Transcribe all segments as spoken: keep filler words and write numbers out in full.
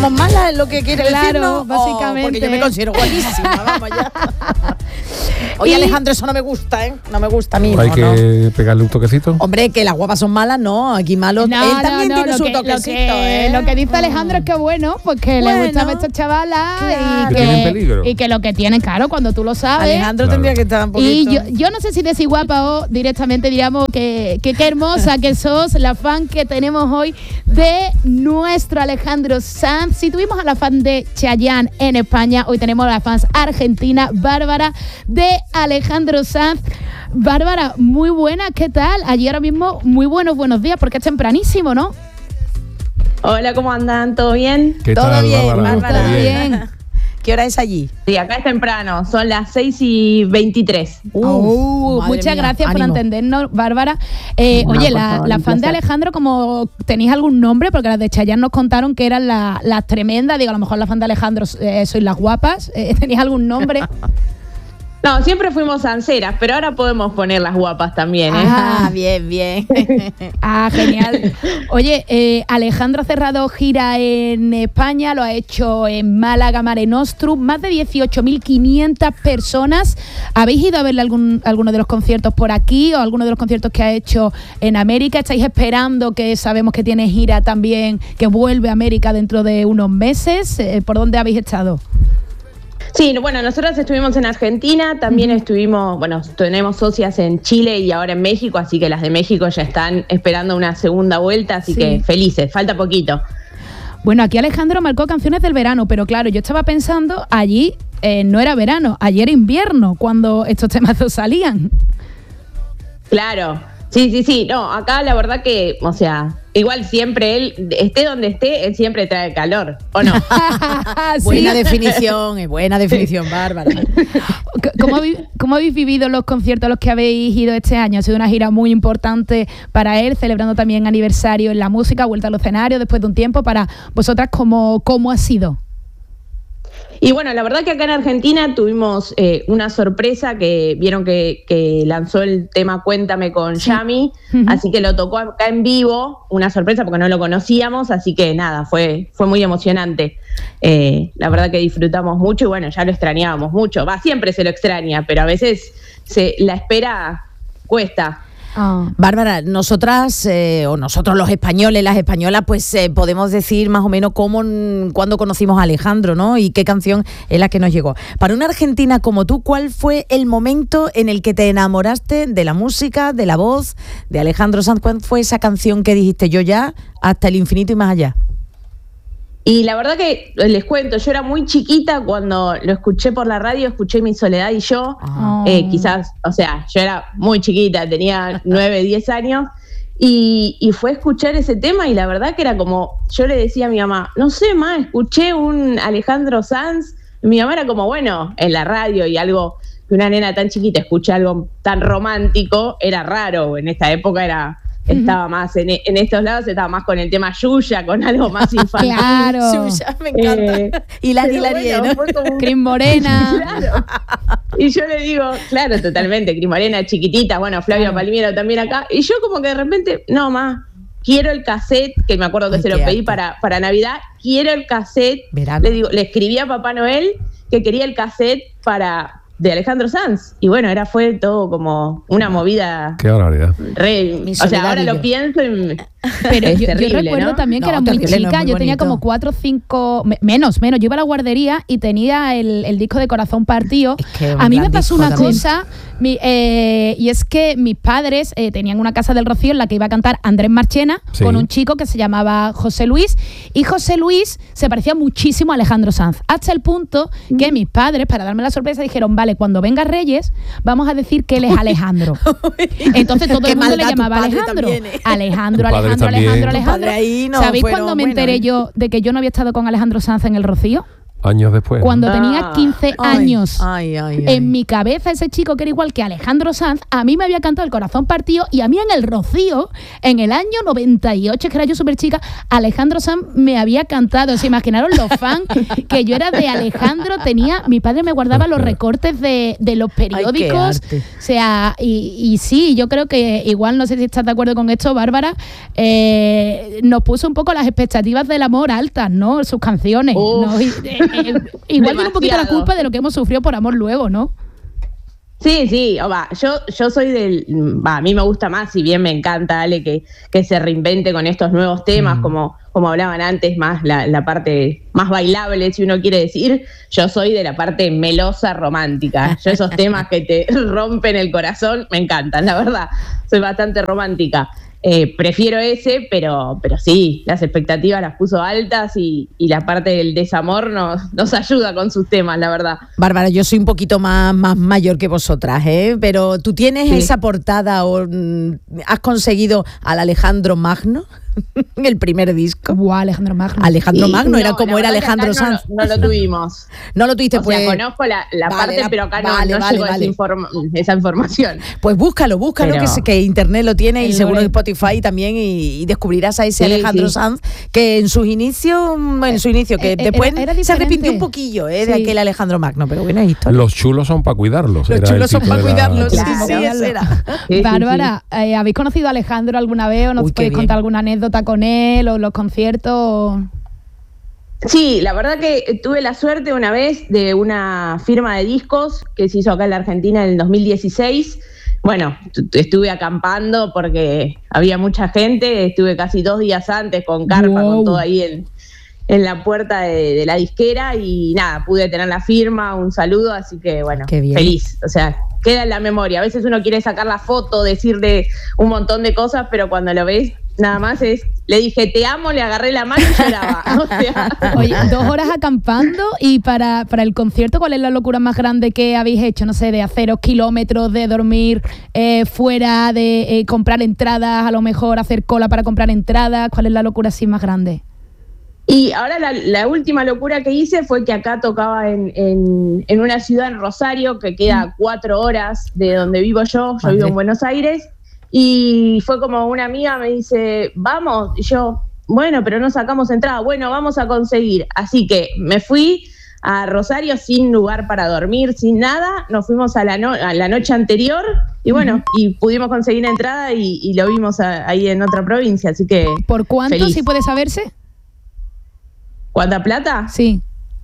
somos malas, es lo que quiere claro, decirnos. básicamente. Oh, porque yo me considero guapísima, vamos ya. Oye, Y- Alejandro, eso no me gusta, ¿eh? No me gusta a mí. Hay no, que no. pegarle un toquecito. Hombre, que las guapas son malas, no. Aquí malos. No, Él no, también no, tiene lo su que, toquecito, lo que, ¿eh? lo que dice Alejandro es que bueno, pues que Bueno, le gustan estas chavalas claro. y, Que tienen peligro. que, y que lo que tienen, claro, cuando tú lo sabes. Alejandro Claro. tendría que estar un Y poquito. yo, yo no sé si decir guapa o directamente diríamos que, que qué hermosa que sos, la fan que tenemos hoy de nuestro Alejandro Sanz. Si tuvimos a la fan de Chayanne en España, hoy tenemos a la fan argentina Bárbara de Alejandro Sanz. Bárbara, muy buena, ¿qué tal? Allí ahora mismo, muy buenos, buenos días, porque es tempranísimo, ¿no? Hola, ¿cómo andan? ¿Todo bien? ¿Qué Todo tal, bien, Bárbara? Bárbara. ¿Todo bien. ¿Qué hora es allí? Sí, acá es temprano, son las seis y veintitrés. Uh, madre muchas mía, gracias por ánimo. entendernos, Bárbara. Eh, No, oye, por la, favor, la un fan de placer. Alejandro, como tenéis algún nombre, porque las de Chayanne nos contaron que eran la- las tremendas, digo, a lo mejor la fan de Alejandro eh, sois las guapas, eh, ¿tenéis algún nombre? No, siempre fuimos sanceras, pero ahora podemos poner las guapas también, ¿eh? Ah, bien, bien. Ah, genial. Oye, eh, Alejandro ha cerrado gira en España, lo ha hecho en Málaga, Mare Nostrum, más de dieciocho mil quinientas personas. ¿Habéis ido a verle algún, alguno de los conciertos por aquí o alguno de los conciertos que ha hecho en América? ¿Estáis esperando, que sabemos que tiene gira también, que vuelve a América dentro de unos meses? Eh, ¿Por dónde habéis estado? Sí, bueno, nosotros estuvimos en Argentina, también estuvimos, bueno, tenemos socias en Chile y ahora en México, así que las de México ya están esperando una segunda vuelta, así Sí. que felices, falta poquito. Bueno, aquí Alejandro marcó canciones del verano, pero claro, yo estaba pensando, allí eh, no era verano, allí era invierno cuando estos temazos salían. Claro, sí, sí, sí, no, acá la verdad que, o sea, igual siempre él, esté donde esté, él siempre trae calor, ¿o no? Sí. Buena definición, eh, buena definición, Bárbara. ¿Cómo, habéis- ¿Cómo habéis vivido los conciertos a los que habéis ido este año? Ha sido una gira muy importante para él, celebrando también aniversario en la música, vuelta al escenario después de un tiempo. Para vosotras, ¿cómo, cómo ha sido? Y bueno, la verdad que acá en Argentina tuvimos eh, una sorpresa que vieron que, que lanzó el tema Cuéntame con Yami, Ujú. así que lo tocó acá en vivo, una sorpresa porque no lo conocíamos, así que nada, fue, fue muy emocionante. Eh, la verdad que disfrutamos mucho y bueno, ya lo extrañábamos mucho. Va, siempre se lo extraña, pero a veces se, la espera cuesta. Bárbara, nosotras, eh, o nosotros los españoles, las españolas, pues eh, podemos decir más o menos cómo, cuándo conocimos a Alejandro, ¿no? Y qué canción es la que nos llegó. Para una argentina como tú, ¿cuál fue el momento en el que te enamoraste de la música, de la voz de Alejandro Sanz? ¿Cuál fue esa canción que dijiste yo ya, hasta el infinito y más allá? Y la verdad que les cuento, yo era muy chiquita cuando lo escuché por la radio, escuché Mi Soledad y Yo, Ah. eh, quizás, o sea, yo era muy chiquita, tenía nueve, diez años, y, y fue a escuchar ese tema y la verdad que era como, yo le decía a mi mamá, no sé más, escuché un Alejandro Sanz, y mi mamá era como, bueno, en la radio y algo, que una nena tan chiquita escuche algo tan romántico, era raro, en esta época era... Estaba más en, en estos lados, estaba más con el tema Yuya, con algo más infantil. Claro. Suya, me encanta. Eh, y la pero hilarie, bueno, ¿no? fue como un- Cris Morena. Claro. Y yo le digo, claro, totalmente, Cris Morena, chiquitita, bueno, Flavia Claro. Palmiero también acá. Y yo como que de repente, no, más, quiero el cassette, que me acuerdo que Ay, se lo qué pedí arte. para, para Navidad, quiero el cassette. Verano. Le digo, le escribí a Papá Noel que quería el cassette para de Alejandro Sanz. Y bueno, era fue todo como una movida Qué barbaridad. re. Mi O sea, soledad ahora y yo. lo pienso y me- Pero es yo, yo terrible, recuerdo ¿no? también que No, era muy terrible, no es chica, muy yo tenía bonito. como cuatro o cinco, me- menos, menos, yo iba a la guardería y tenía el, el disco de Corazón Partido. Es que es un A mí gran me pasó disco una también. cosa, mi- eh, y es que mis padres eh, tenían una casa del Rocío en la que iba a cantar Andrés Marchena Sí. con un chico que se llamaba José Luis, y José Luis se parecía muchísimo a Alejandro Sanz, hasta el punto que mis padres, para darme la sorpresa, dijeron, vale, cuando venga Reyes, vamos a decir que él es Alejandro. Entonces todo Qué el mundo le maldad, tu llamaba padre Alejandro. también, ¿eh? Alejandro, Tu padre Alejandro, también. Alejandro, Tu Alejandro. padre ahí no ¿Sabéis fueron cuando me buenos, enteré ¿eh? yo de que yo no había estado con Alejandro Sanz en el Rocío? Años después. Cuando ¿no? tenía quince años. Ay, ay, ay, en ay. mi cabeza, ese chico que era igual que Alejandro Sanz, a mí me había cantado El corazón partido, y a mí en El Rocío, en el año noventa y ocho, que era yo súper chica, Alejandro Sanz me había cantado. O sea, imaginaron los fans que yo era de Alejandro. Tenía, mi padre me guardaba los recortes de, de los periódicos. Ay, qué arte. O sea, y, y sí, yo creo que igual, no sé si estás de acuerdo con esto, Bárbara, eh, nos puso un poco las expectativas del amor altas, ¿no? Sus canciones, Uf. ¿no? Y, eh, eh, igual tiene un poquito la Demasiado. culpa de lo que hemos sufrido por amor luego, ¿no? Sí, sí, o va, yo, yo soy del, va, a mí me gusta más, si bien me encanta, Ale, que, que se reinvente con estos nuevos temas, Mm. como, como hablaban antes, más la, la parte más bailable, si uno quiere decir, yo soy de la parte melosa romántica. Yo esos temas que te rompen el corazón, me encantan, la verdad, soy bastante romántica. Eh, prefiero ese, pero, pero sí, las expectativas las puso altas y, y la parte del desamor nos, nos ayuda con sus temas, la verdad. Bárbara, yo soy un poquito más, más mayor que vosotras, ¿eh? Pero ¿tú tienes Sí. esa portada o mm, has conseguido al Alejandro Magno? El primer disco. Guau, Alejandro Magno. Alejandro Y Magno, era no, como la era verdad que acá Alejandro no Sanz. lo- No, lo tuvimos. No lo tuviste, O pues. sea, conozco la, la Vale, parte, la- pero acá no, vale, no vale, llegó vale. Esa, informa- esa información. Pues búscalo, búscalo, Pero- que, se- que internet lo tiene y El seguro Lore. Spotify también, y, y descubrirás a ese Sí, Alejandro sí. Sanz que en sus inicios, mm, en su inicio, que Eh, eh, después era- era se diferente. arrepintió un poquillo, ¿eh? De Sí. aquel Alejandro Magno, pero buena historia. Los chulos son para cuidarlos. Los era el chulos son título para de la- cuidarlos, sí, Claro. sí, ese era. Sí, sí, Bárbara, eh, ¿habéis conocido a Alejandro alguna vez o nos Uy, qué podéis bien. contar alguna anécdota con él o los conciertos? Sí, la verdad que tuve la suerte una vez de una firma de discos que se hizo acá en la Argentina en el dos mil dieciséis. Bueno, t- estuve acampando porque había mucha gente, estuve casi dos días antes con carpa, Wow. con todo ahí en, en la puerta de, de la disquera y nada, pude tener la firma, un saludo, así que bueno, Qué bien. feliz. O sea, queda en la memoria. A veces uno quiere sacar la foto, decirle un montón de cosas, pero cuando lo ves, nada más es, le dije te amo, le agarré la mano y lloraba. O sea, Oye, dos horas acampando, y para, para el concierto, ¿cuál es la locura más grande que habéis hecho? No sé, de haceros kilómetros, de dormir eh, fuera, de eh, comprar entradas, a lo mejor hacer cola para comprar entradas. ¿Cuál es la locura así más grande? Y ahora la, la última locura que hice fue que acá tocaba en, en, en una ciudad, en Rosario, que queda a cuatro horas de donde vivo yo. Yo Madre. vivo en Buenos Aires. Y fue como una amiga me dice, vamos. Y yo, bueno, pero no sacamos entrada. Bueno, vamos a conseguir. Así que me fui a Rosario sin lugar para dormir, sin nada. Nos fuimos a la, no- a la noche anterior y bueno, y pudimos conseguir entrada y, y lo vimos a- ahí en otra provincia. Así que, ¿Por cuánto, feliz. si puede saberse? ¿cuánta plata? Sí.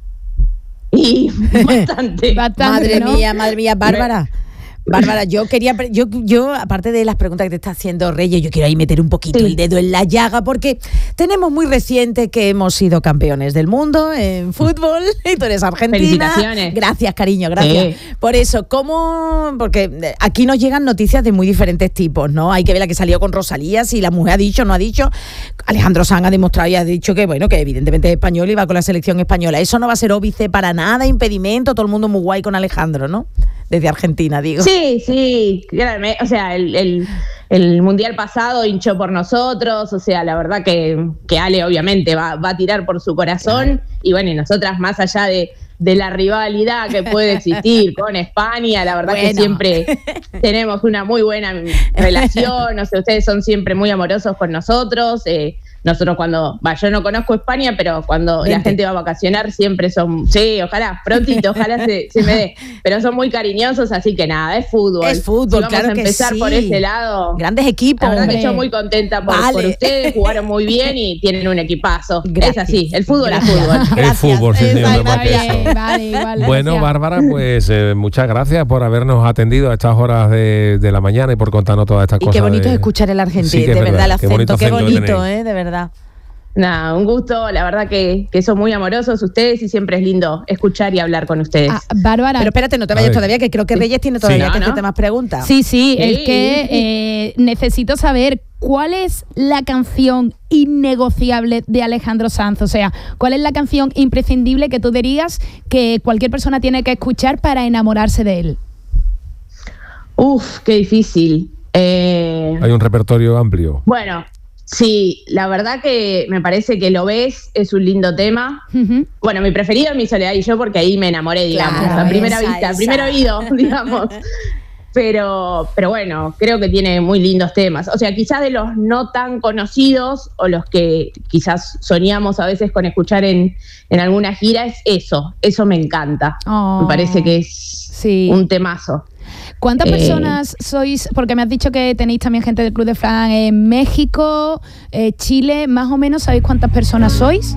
Y bastante. Bastante, Madre ¿no? mía, madre mía, Bárbara. Bárbara, yo quería, pre- yo, yo, aparte de las preguntas que te está haciendo Reyes, yo quiero ahí meter un poquito Sí. el dedo en la llaga, porque tenemos muy reciente que hemos sido campeones del mundo en fútbol, y tú eres argentina. Felicitaciones. Gracias, cariño, gracias. Sí. Por eso, ¿cómo? Porque aquí nos llegan noticias de muy diferentes tipos, ¿no? Hay que ver la que salió con Rosalía, si la mujer ha dicho o no ha dicho. Alejandro Sanz ha demostrado y ha dicho que, bueno, que evidentemente es español y va con la selección española. Eso no va a ser óbice para nada, impedimento, todo el mundo muy guay con Alejandro, ¿no? Desde Argentina, digo. Sí, sí, claramente. O sea, el, el, el mundial pasado hinchó por nosotros. O sea, la verdad que, que Ale obviamente va, va a tirar por su corazón. Y bueno, y nosotras, más allá de, de la rivalidad que puede existir con España, la verdad Bueno. que siempre tenemos una muy buena relación. O sea, ustedes son siempre muy amorosos con nosotros. Eh, nosotros cuando, va, yo no conozco España, pero cuando la Vente. gente va a vacacionar siempre son, sí, ojalá, prontito, ojalá se, se me dé, pero son muy cariñosos, así que nada, es fútbol. Es fútbol, Si vamos claro a que empezar sí. por ese lado. Grandes equipos. La verdad que hombre. yo muy contenta por, Vale. por ustedes, jugaron muy bien y tienen un equipazo. Gracias. Es así, el fútbol Gracias. es fútbol. El fútbol, sí, señor, Esa, más que gracias. eso. Vale, igual, Bueno, gracias. Bárbara, pues eh, muchas gracias por habernos atendido a estas horas de, de la mañana y por contarnos todas estas Y cosas. qué bonito de- es escuchar el argentino, Sí, que es de verdad, el qué acento, bonito qué acento que bonito, tenéis. ¿eh? De verdad. Nada, un gusto, la verdad que, que son muy amorosos ustedes y siempre es lindo escuchar y hablar con ustedes. Ah, Bárbara, Pero espérate, no te A vayas ver. todavía, que creo que Reyes tiene todavía Sí. que No, hacerte no. más preguntas. sí, sí, es Sí. que eh, necesito saber cuál es la canción innegociable de Alejandro Sanz. O sea, cuál es la canción imprescindible que tú dirías que cualquier persona tiene que escuchar para enamorarse de él. Uf, qué difícil. Eh, Hay un repertorio amplio. Bueno, Sí, la verdad que me parece que Lo Ves es un lindo tema. Uh-huh. Bueno, mi preferido es Mi Soledad y Yo, porque ahí me enamoré, digamos, claro, a primera esa, vista, a primer oído, digamos. Pero, pero bueno, creo que tiene muy lindos temas. O sea, quizás de los no tan conocidos o los que quizás soñamos a veces con escuchar en, en alguna gira, es eso. Eso me encanta. Oh, me parece que es sí. un temazo. ¿Cuántas eh, personas sois? Porque me has dicho que tenéis también gente del Club de Fan en México, eh, Chile, más o menos, ¿sabéis cuántas personas sois?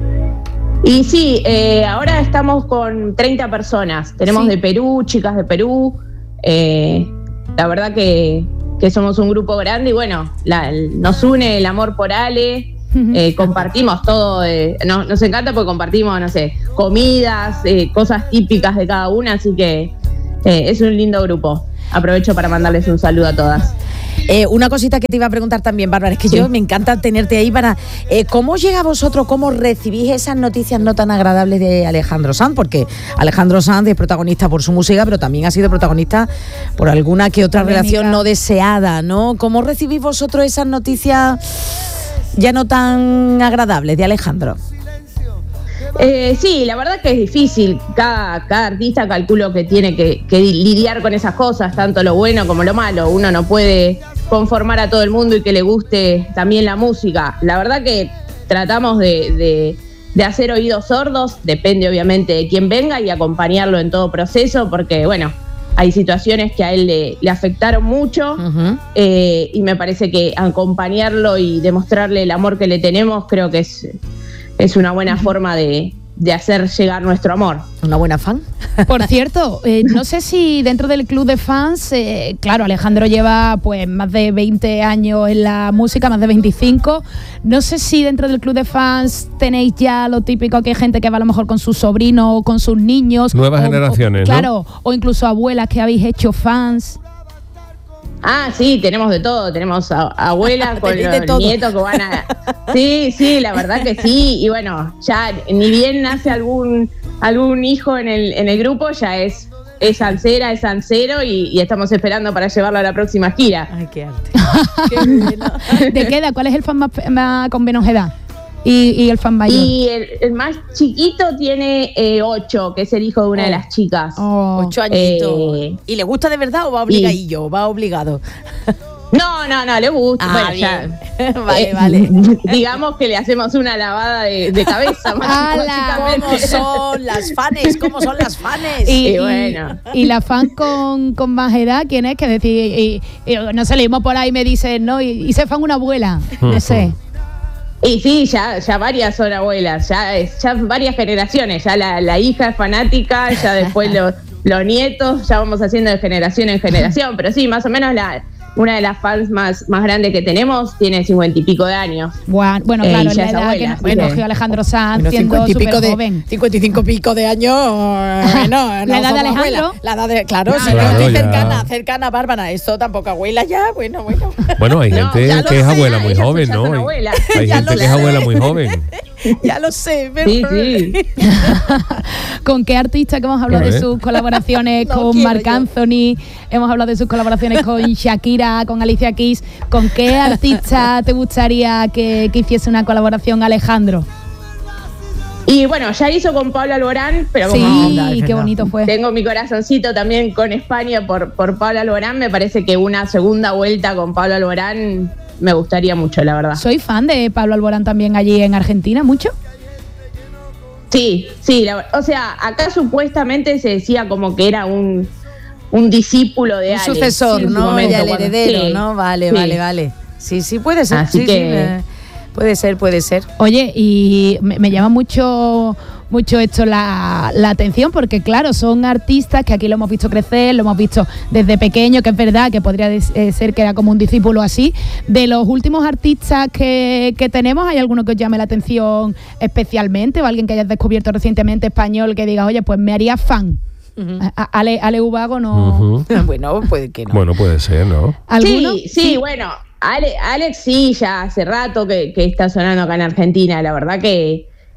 Y sí, eh, ahora estamos con treinta personas. Tenemos sí. de Perú, chicas de Perú. Eh, la verdad que, que somos un grupo grande y bueno, la, nos une el amor por Ale. Eh, compartimos todo, eh, no, nos encanta porque compartimos, no sé, comidas, eh, cosas típicas de cada una, así que Eh, es un lindo grupo. Aprovecho para mandarles un saludo a todas. Eh, una cosita que te iba a preguntar también, Bárbara, es que sí. yo me encanta tenerte ahí para... Eh, ¿Cómo llega a vosotros, cómo recibís esas noticias no tan agradables de Alejandro Sanz? Porque Alejandro Sanz es protagonista por su música, pero también ha sido protagonista por alguna que otra Polémica. relación no deseada, ¿no? ¿Cómo recibís vosotros esas noticias ya no tan agradables de Alejandro? Eh, sí, la verdad que es difícil. Cada, cada artista calculo que tiene que, que lidiar con esas cosas, tanto lo bueno como lo malo. Uno no puede conformar a todo el mundo y que le guste también la música. La verdad que tratamos de, de, de hacer oídos sordos, depende obviamente de quién venga, y acompañarlo en todo proceso, porque bueno, hay situaciones que a él le, le afectaron mucho, uh-huh. eh, y me parece que acompañarlo y demostrarle el amor que le tenemos, creo que es... Es una buena forma de, de hacer llegar nuestro amor. ¿Una buena fan? Por cierto, eh, no sé si dentro del club de fans, eh, claro, Alejandro lleva pues más de veinte años en la música, más de veinticinco. No sé si dentro del club de fans tenéis ya lo típico que hay gente que va a lo mejor con sus sobrinos o con sus niños. Nuevas o, generaciones, o, claro, ¿no? O incluso abuelas que habéis hecho fans. Ah, sí, tenemos de todo, tenemos a, abuelas con los nietos que van a... Sí, sí, la verdad que sí, y bueno, ya ni bien nace algún algún hijo en el en el grupo, ya es es salsera, es salsero y, y estamos esperando para llevarlo a la próxima gira. Ay, qué arte. Qué bueno. ¿De qué edad? ¿Cuál es el fan más, más con menos edad? Y, y el fan mayor. Y el, el más chiquito tiene eh, ocho, que es el hijo de una oh. de las chicas. Oh. Ocho añitos. Eh, ¿Y le gusta de verdad o va obligadillo? Y... ¿Va obligado? No, no, no, le gusta. Ah, bueno, ya, vale, eh, vale. Digamos que le hacemos una lavada de, de cabeza. ¿Cómo son las fanes? ¿Cómo son las fanes? Y, y, bueno. y la fan con, con más edad, ¿quién es? Que decir, y, y, no sé, leímos por ahí y me dicen, ¿no? Y, y se fan una abuela, no sé. Y sí, ya, ya varias son abuelas, ya, ya varias generaciones, ya la, la hija es fanática, ya después los, los nietos, ya vamos haciendo de generación en generación, pero sí, más o menos la, una de las fans más, más grandes que tenemos tiene cincuenta y pico de años. Bueno, bueno claro, eh, la edad abuela, que nos bueno, cogió Alejandro Sanz bueno, siendo súper joven. cincuenta y cinco pico de años, no, no la edad de Alejandro. Abuela. La edad de, claro, claro, sí, claro, estoy ya. cercana, cercana, Bárbara, esto tampoco abuela ya, bueno, bueno. Bueno, hay gente no, que es sé, abuela muy joven, ¿no? Hay, hay gente que es abuela muy joven. Ya lo sé, pero... Sí, sí. ¿Con qué artista que hemos hablado de sus colaboraciones no con Marc Anthony? Hemos hablado de sus colaboraciones con Shakira, con Alicia Keys. ¿Con qué artista te gustaría que, que hiciese una colaboración Alejandro? Y bueno, ya hizo con Pablo Alborán, pero sí, como sí, qué bonito fue. Tengo mi corazoncito también con España por, por Pablo Alborán. Me parece que una segunda vuelta con Pablo Alborán me gustaría mucho, la verdad. Soy fan de Pablo Alborán también allí en Argentina, ¿mucho? Sí, sí, la, o sea, acá supuestamente se decía como que era un, un discípulo de un Alex. sucesor, ¿no? Momento, el heredero, sí, ¿no? Vale, sí. vale, vale. Sí, sí, puede ser. Así sí, que... sí, me, puede ser, puede ser. Oye, y me, me llama mucho... mucho esto la, la atención, porque claro, son artistas que aquí lo hemos visto crecer, lo hemos visto desde pequeño, que es verdad que podría eh, ser que era como un discípulo así. De los últimos artistas que, que tenemos, ¿hay alguno que os llame la atención especialmente, o alguien que hayas descubierto recientemente español que diga, oye, pues me haría fan? Uh-huh. a, a Ale, Ale Ubago no... Uh-huh. Bueno, puede que no. Bueno, puede ser, ¿no? ¿Alguno? Sí, sí, sí, bueno, Ale, Alex sí, ya hace rato que, que está sonando acá en Argentina, la verdad que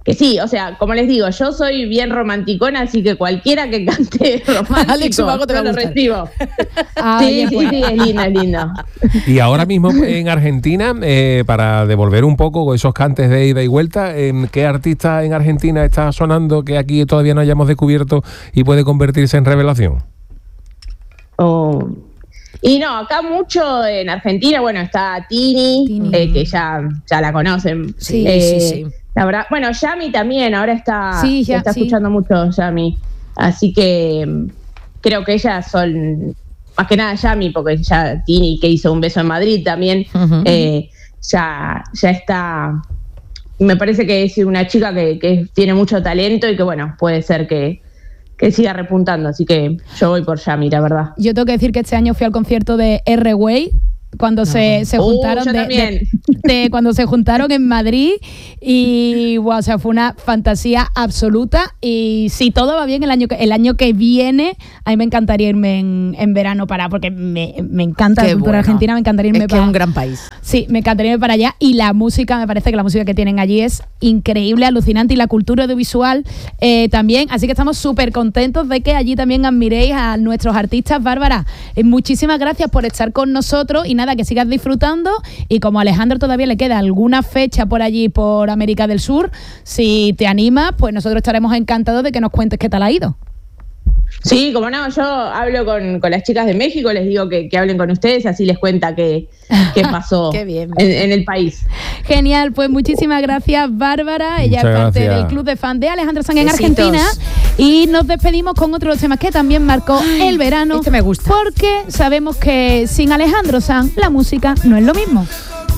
que sí, o sea, como les digo, yo soy bien romanticona, así que cualquiera que cante romántico, Alex Ubago te va yo a lo gustar. recibo. Ah, sí, oye, sí, pues. sí, es lindo, es lindo. Y ahora mismo en Argentina, eh, para devolver un poco esos cantes de ida y vuelta, ¿en qué artista en Argentina está sonando que aquí todavía no hayamos descubierto y puede convertirse en revelación? Oh. Y no, acá mucho en Argentina, bueno, está Tini, Tini. eh, que ya, ya la conocen. Sí, Eh, sí, sí. La verdad, bueno, Yami también, ahora está, Sí, ya, está sí. escuchando mucho Yami. Así que mm, creo que ellas son, más que nada Yami, porque ya Tini, que hizo Un beso en Madrid también, Ujú. eh, ya, ya está. Me parece que es una chica que, que tiene mucho talento y que, bueno, puede ser que, que siga repuntando. Así que yo voy por Yami, la verdad. Yo tengo que decir que este año fui al concierto de R-Way cuando se, se Uh, juntaron yo de, también. de- de- cuando se juntaron en Madrid y wow, o sea, fue una fantasía absoluta. Y si todo va bien el año que el año que viene, a mí me encantaría irme en, en verano para, porque me, me encanta la Qué cultura bueno. argentina, me encantaría irme Es que para es un gran país. Sí, me encantaría irme para allá. Y la música, me parece que la música que tienen allí es increíble, alucinante. Y la cultura audiovisual eh, también. Así que estamos súper contentos de que allí también admiréis a nuestros artistas. Bárbara, eh, muchísimas gracias por estar con nosotros. Y nada, que sigas disfrutando. Y como a Alejandro todavía le queda alguna fecha por allí, por América del Sur, si te animas, pues nosotros estaremos encantados de que nos cuentes qué tal ha ido. Sí, como no, yo hablo con, con las chicas de México, les digo que, que hablen con ustedes, así les cuenta qué, qué pasó Qué bien. en, en el país. Genial, pues muchísimas gracias, Bárbara. Ella Muchas es parte gracias. del club de fan de Alejandro Sanz en Besitos. Argentina. Y nos despedimos con otro de los temas que también marcó el verano. este me gusta. Porque sabemos que sin Alejandro Sanz la música no es lo mismo.